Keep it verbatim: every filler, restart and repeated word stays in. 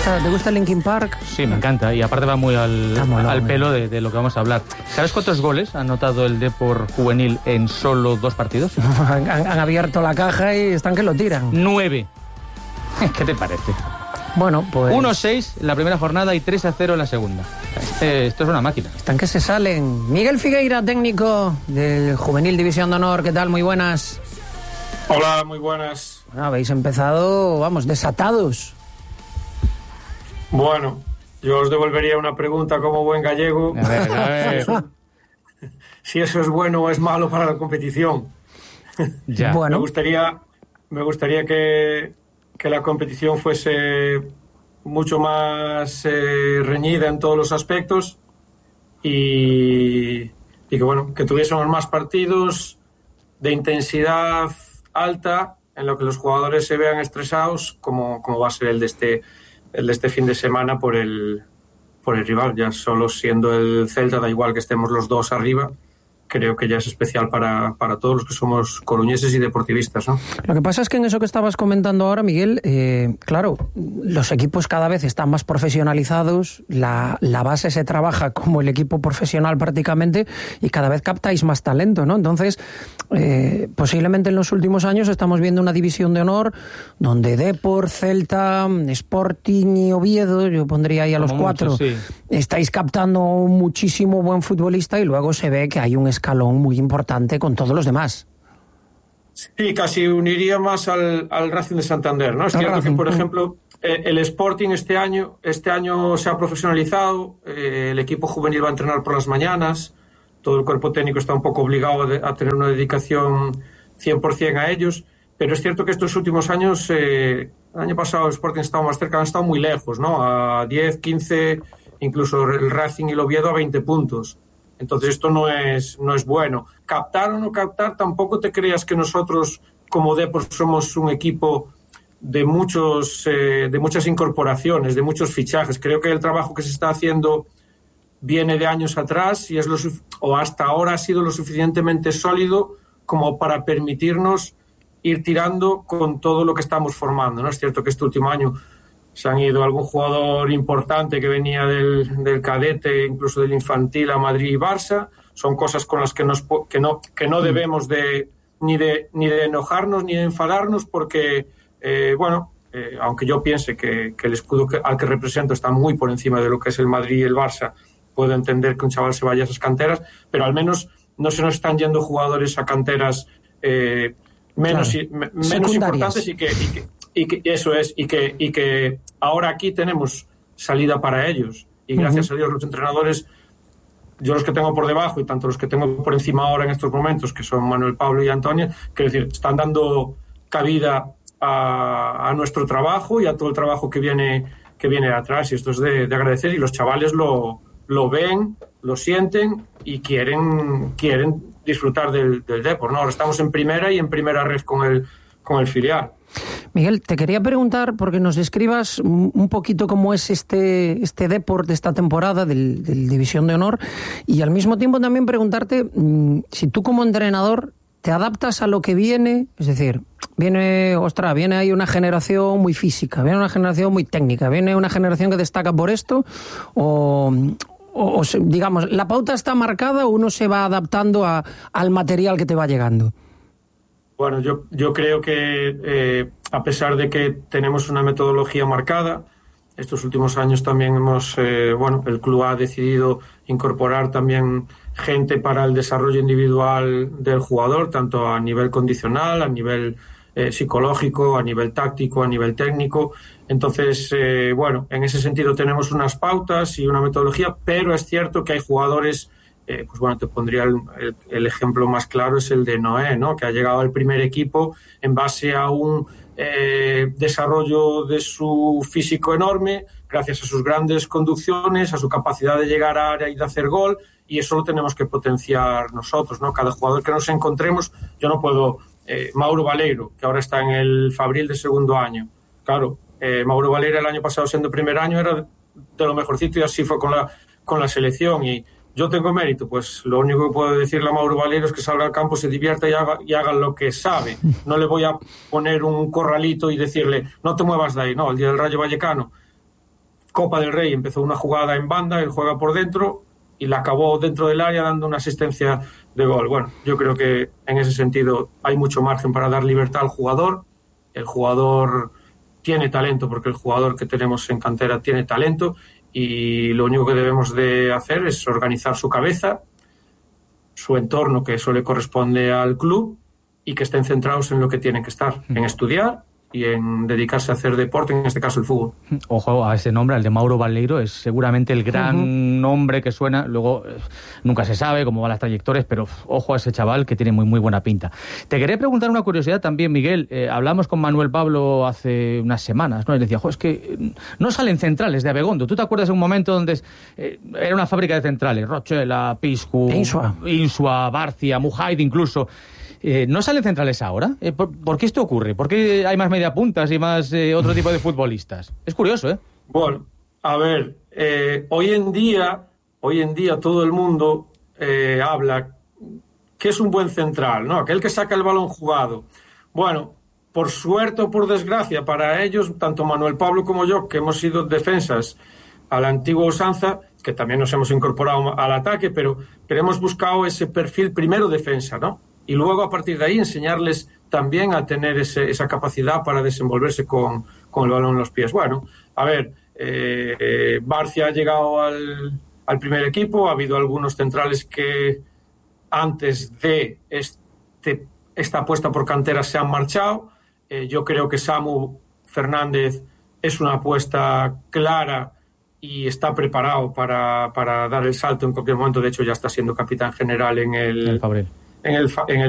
gusta, ¿Te gusta Linkin Park? Sí, me encanta. Y aparte va muy al, molón, al pelo de, de lo que vamos a hablar. ¿Sabes cuántos goles ha anotado el Depor juvenil en solo dos partidos? han, han abierto la caja y están que lo tiran. Nueve. ¿Qué te parece? Bueno, pues... uno seis en la primera jornada y tres a cero en la segunda. Este, esto es una máquina. Están que se salen. Miguel Figueira, técnico del Juvenil División de Honor. ¿Qué tal? Muy buenas. Hola, muy buenas. Bueno, habéis empezado, vamos, desatados. Bueno, yo os devolvería una pregunta como buen gallego. A ver, a ver. Si eso es bueno o es malo para la competición. Ya. Bueno. Me gustaría, me gustaría que... que la competición fuese mucho más eh, reñida en todos los aspectos y, y que bueno, que tuviésemos más partidos de intensidad alta en lo que los jugadores se vean estresados como, como va a ser el de este el de este fin de semana por el por el rival. Ya solo siendo el Celta, da igual que estemos los dos arriba, creo que ya es especial para, para todos los que somos coruñeses y deportivistas, ¿no? Lo que pasa es que en eso que estabas comentando ahora, Miguel, eh, claro, los equipos cada vez están más profesionalizados, la, la base se trabaja como el equipo profesional prácticamente y cada vez captáis más talento, ¿no? Entonces, eh, posiblemente en los últimos años estamos viendo una división de honor donde Depor, Celta, Sporting y Oviedo, yo pondría ahí a los como cuatro, mucho, sí. Estáis captando muchísimo buen futbolista y luego se ve que hay un escalón muy importante con todos los demás. Sí, casi uniría más al, al Racing de Santander, ¿no? Es cierto Racing. que, por ejemplo, eh, el Sporting este año, este año se ha profesionalizado, eh, el equipo juvenil va a entrenar por las mañanas, todo el cuerpo técnico está un poco obligado a, de, a tener una dedicación cien por ciento a ellos, pero es cierto que estos últimos años, eh, el año pasado el Sporting estaba más cerca, han estado muy lejos, ¿no? A diez, quince, incluso el Racing y el Oviedo a veinte puntos. Entonces esto no es, no es bueno. Captar o no captar, tampoco te creas que nosotros como Depor somos un equipo de muchos eh, de muchas incorporaciones, de muchos fichajes. Creo que el trabajo que se está haciendo viene de años atrás y es lo o hasta ahora ha sido lo suficientemente sólido como para permitirnos ir tirando con todo lo que estamos formando, ¿no? Es cierto que este último año se han ido algún jugador importante que venía del, del cadete, incluso del infantil a Madrid y Barça. Son cosas con las que, nos, que, no, que no debemos de ni, de ni de enojarnos ni de enfadarnos porque, eh, bueno, eh, aunque yo piense que, que el escudo que, al que represento está muy por encima de lo que es el Madrid y el Barça, puedo entender que un chaval se vaya a esas canteras, pero al menos no se nos están yendo jugadores a canteras eh, menos, claro. y, me, menos importantes y que... Y que Y que eso es, y que, y que ahora aquí tenemos salida para ellos. Y gracias uh-huh. a Dios los entrenadores, yo los que tengo por debajo y tanto los que tengo por encima ahora en estos momentos, que son Manuel Pablo y Antonio, quiero decir, están dando cabida a, a nuestro trabajo y a todo el trabajo que viene, que viene atrás. Y esto es de, de agradecer. Y los chavales lo, lo ven, lo sienten y quieren, quieren disfrutar del, del Depor, ¿no? Ahora estamos en primera y en primera red con el, con el filial. Miguel, te quería preguntar, porque nos describas un poquito cómo es este, este Depor de esta temporada del, del División de Honor y al mismo tiempo también preguntarte mmm, si tú como entrenador te adaptas a lo que viene, es decir, viene, ostras, viene ahí una generación muy física, viene una generación muy técnica, viene una generación que destaca por esto o... o, o digamos, la pauta está marcada o uno se va adaptando a, al material que te va llegando. Bueno, yo, yo creo que eh, a pesar de que tenemos una metodología marcada, estos últimos años también hemos, eh, bueno, el club ha decidido incorporar también gente para el desarrollo individual del jugador, tanto a nivel condicional, a nivel eh, psicológico, a nivel táctico, a nivel técnico. Entonces, eh, bueno, en ese sentido tenemos unas pautas y una metodología, pero es cierto que hay jugadores... Eh, pues bueno, te pondría el, el, el ejemplo más claro es el de Noé, ¿no? Que ha llegado al primer equipo en base a un eh, desarrollo de su físico enorme, gracias a sus grandes conducciones, a su capacidad de llegar a área y de hacer gol, y eso lo tenemos que potenciar nosotros, ¿no? Cada jugador que nos encontremos, yo no puedo... Eh, Mauro Valeiro, que ahora está en el Fabril de segundo año, claro, eh, Mauro Valeiro el año pasado siendo primer año era de lo mejorcito y así fue con la, con la selección y yo tengo mérito, pues lo único que puedo decirle a Mauro Valero es que salga al campo, se divierta y haga, y haga lo que sabe. No le voy a poner un corralito y decirle, no te muevas de ahí, no, el día del Rayo Vallecano. Copa del Rey empezó una jugada en banda, él juega por dentro y la acabó dentro del área dando una asistencia de gol. Bueno, yo creo que en ese sentido hay mucho margen para dar libertad al jugador. El jugador tiene talento, porque el jugador que tenemos en cantera tiene talento, y lo único que debemos de hacer es organizar su cabeza, su entorno, que eso le corresponde al club, y que estén centrados en lo que tienen que estar, en estudiar y en dedicarse a hacer deporte, en este caso el fútbol. Ojo a ese nombre, al de Mauro Baleiro, es seguramente el gran uh-huh. nombre que suena. Luego eh, nunca se sabe cómo van las trayectorias, pero ojo a ese chaval que tiene muy muy buena pinta. Te quería preguntar una curiosidad también, Miguel. Eh, hablamos con Manuel Pablo hace unas semanas, ¿no? Y decía, jo, es que no salen centrales de Abegondo. ¿Tú te acuerdas de un momento donde eh, era una fábrica de centrales? Rochela, Piscu, Insua, Insua Barcia, Mujaid incluso. Eh, ¿No salen centrales ahora? Eh, ¿por, ¿Por qué esto ocurre? ¿Por qué hay más mediapuntas y más eh, otro tipo de futbolistas? Es curioso, ¿eh? Bueno, a ver, eh, hoy en día, hoy en día todo el mundo eh, habla que es un buen central, ¿no? Aquel que saca el balón jugado. Bueno, por suerte o por desgracia para ellos, tanto Manuel Pablo como yo, que hemos sido defensas a la antigua usanza, que también nos hemos incorporado al ataque, pero, pero hemos buscado ese perfil primero defensa, ¿no? Y luego a partir de ahí enseñarles también a tener ese, esa capacidad para desenvolverse con, con el balón en los pies. Bueno, a ver, eh, eh, Barcia ha llegado al, al primer equipo, ha habido algunos centrales que antes de este, esta apuesta por cantera se han marchado. Eh, yo creo que Samu Fernández es una apuesta clara y está preparado para, para dar el salto en cualquier momento. De hecho, ya está siendo capitán general en el... el Fabril. En el, en el